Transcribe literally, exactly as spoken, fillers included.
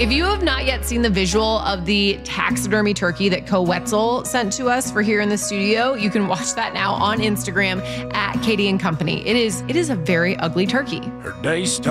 If you have not yet seen the visual of the taxidermy turkey that Co Wetzel sent to us for here in the studio, you can watch that now on Instagram at Katie and Company. It is, it is a very ugly turkey. Her day starts